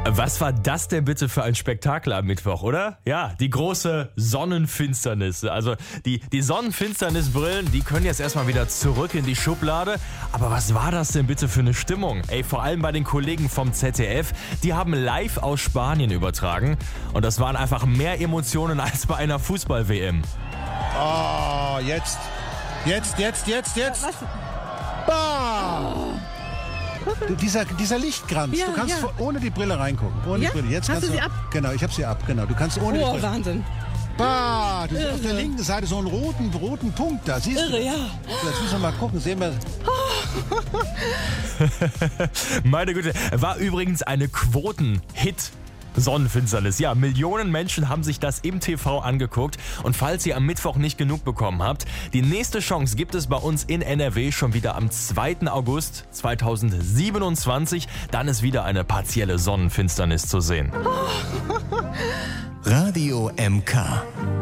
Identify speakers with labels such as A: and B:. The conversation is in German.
A: Was war das denn bitte für ein Spektakel am Mittwoch, oder? Ja, die große Sonnenfinsternis. Also die Sonnenfinsternisbrillen, die können jetzt erstmal wieder zurück in die Schublade. Aber was war das denn bitte für eine Stimmung? Ey, vor allem bei den Kollegen vom ZDF, die haben live aus Spanien übertragen. Und das waren einfach mehr Emotionen als bei einer Fußball-WM.
B: Oh, jetzt.
C: Was?
B: Bah! Du, dieser Lichtkranz,
C: Ja,
B: du kannst
C: ja.
B: ohne die Brille reingucken. Ohne
C: Ja?
B: die Brille. Jetzt
C: Hast
B: kannst
C: du sie ab?
B: Genau, ich habe sie ab. Genau, du kannst ohne die
C: Oh,
B: Brille.
C: Wahnsinn.
B: Bah! Du siehst auf der
C: Irre.
B: linken Seite so einen roten Punkt da. Siehst
C: Irre,
B: du?
C: ja.
B: So, jetzt müssen wir mal gucken. Sehen wir.
A: Meine Güte, war übrigens eine Quoten-Hit. Sonnenfinsternis. Ja, Millionen Menschen haben sich das im TV angeguckt. Und falls ihr am Mittwoch nicht genug bekommen habt, die nächste Chance gibt es bei uns in NRW schon wieder am 2. August 2027. Dann ist wieder eine partielle Sonnenfinsternis zu sehen.
D: Radio MK.